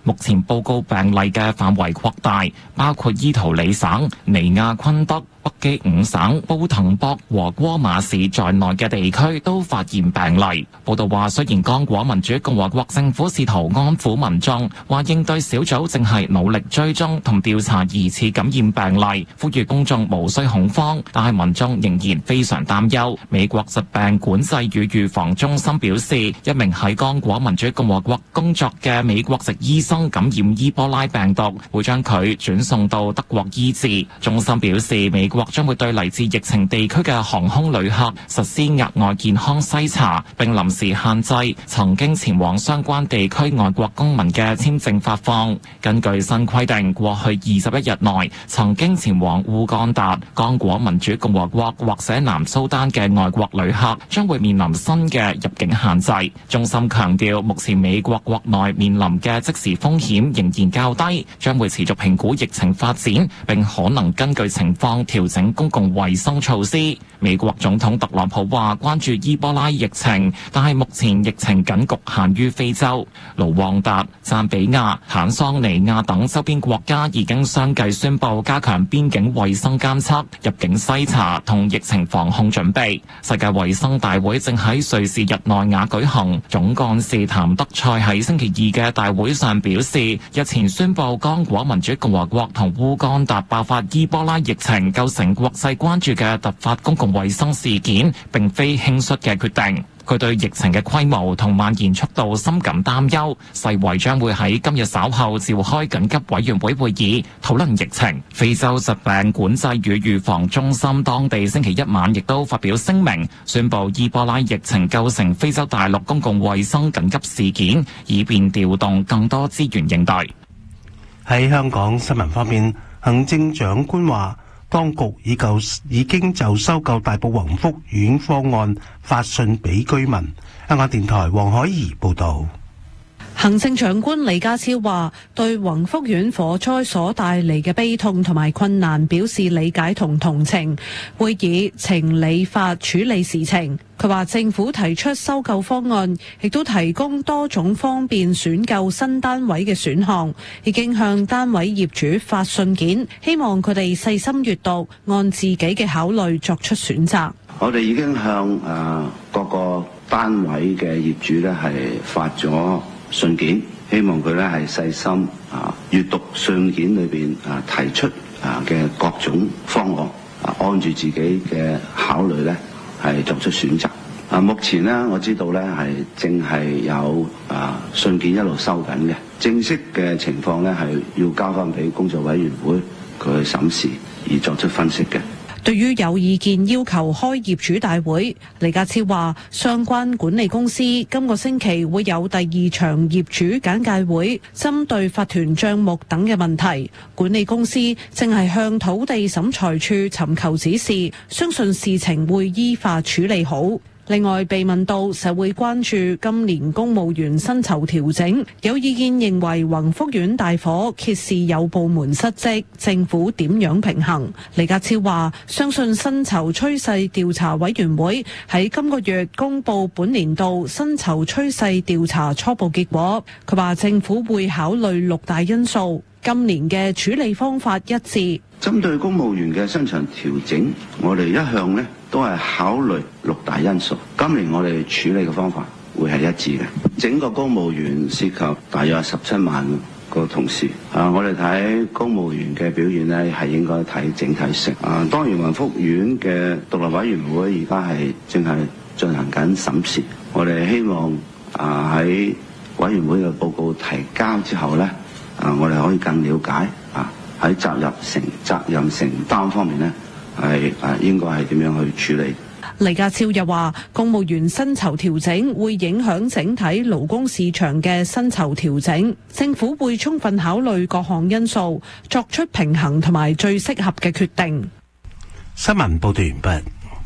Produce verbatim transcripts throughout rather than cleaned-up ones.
目前報告病例嘅範圍擴大，包括伊圖里省、尼亞昆德、北基五省、布滕博和戈馬市在內嘅地區都發現病例。報道話，雖然剛果民主共和國政府試圖安撫民眾，話應對小組正係努力追蹤同調查疑似感染病例，呼籲公眾無需恐慌，但係民眾仍然非常擔憂。美國疾病管制與預防中心表示，一名喺剛果民主共和國工作嘅美國籍醫生感染伊波拉病毒，會將佢轉送到德國醫治。中心表示，美國將會對嚟自疫情地區嘅航空旅客實施額外健康篩查，並臨時限制曾經前往相關地區外國公民嘅簽證發放。根據新規定，過去二十一日內曾經前往烏干達、剛果民主共和國或者南蘇丹嘅外國旅客將會面臨新嘅入境限制。中心強調，目前美國國內面臨嘅即時風險仍然較低，將會持續評估疫情發展，並可能根據情況調整公共衛生措施。美國總統特朗普話關注伊波拉疫情，但係目前疫情僅局限於非洲。盧旺達、贊比亞、坦桑尼亞等周邊國家已經相繼宣布加強邊境衛生監測、入境篩查同疫情防控準備。世界衛生大會正喺瑞士日內瓦舉行，總幹事譚德塞喺星期二嘅大會上表示，日前宣布剛果民主共和國同烏干達爆發伊波拉疫情，構成國際關注嘅突發公共衛生事件，並非輕率嘅決定。佢對疫情嘅規模同蔓延速度深感擔憂，世衛將會喺今日稍後召開緊急委員會會議討論疫情。非洲疾病管制與預防中心當地星期一晚亦都發表聲明，宣布伊波拉疫情構成非洲大陸公共衛生緊急事件，以便調動更多資源應對。 喺香港新聞方面，行政長官話，當局已舊已經就收購大埔宏福苑方案發信俾居民。香港電台黃海怡報導。 行政長官李家超話，對宏福苑火災所帶嚟嘅悲痛同埋困難表示理解同同情，會以情理法處理事情。佢話政府提出收購方案，亦都提供多種方便選購新單位嘅選項，已經向單位業主發信件，希望佢哋細心閱讀，按自己嘅考慮作出選擇。 我哋已經向誒、呃、各個單位嘅業主咧係發咗信件，希望佢咧係細心啊閱讀信件裏邊啊提出啊嘅各種方案啊，按住自己嘅考慮咧係作出選擇。啊，目前咧我知道咧係正係有啊信件一路收緊嘅，正式嘅情況咧係要交翻俾工作委員會佢去審視而作出分析嘅。 對於有意見要求開業主大會，李家超話相關管理公司今個星期會有第二場業主簡介會，針對法團帳目等嘅問題，管理公司正係向土地審裁處尋求指示，相信事情會依法處理好。另外，被問到社會關注今年公務員薪酬調整，有意見認為宏福苑大火揭示有部門失職，政府點樣平衡？李家超話相信薪酬趨勢調查委員會喺今個月公布本年度薪酬趨勢調查初步結果。佢話政府會考慮六大因素，今年嘅處理方法一致。 針對公務員嘅薪酬調整，我哋一向呢都係考慮六大因素。今年我哋處理嘅方法會係一致嘅。整個公務員涉及大約十七萬個同事。啊，我哋睇公務員嘅表現呢，係應該睇整體性。啊，當然宏福苑嘅獨立委員會而家係正係進行緊審視。我哋希望啊喺委員會嘅報告提交之後呢，啊我哋可以更了解啊。喺責任承責任承擔方面呢，係誒應該係點樣去處理？ 李家超又話，公務員薪酬調整會影響整體勞工市場嘅薪酬調整，政府會充分考慮各項因素，作出平衡同埋最適合嘅決定。 新聞報道完畢。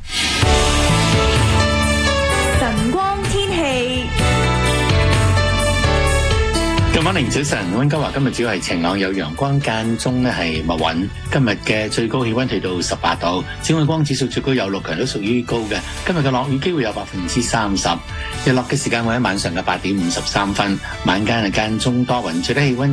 晨光天氣。 今晚凌早晨，溫哥華今日主要係晴朗有陽光，間中咧係密雲。今日嘅最高氣溫去到十八度，紫外光指數最高有六，強都屬於高嘅。今日嘅落雨機會有百分之三十，日落嘅時間會喺晚上嘅八點五十三分，晚間係間中多雲，最低氣溫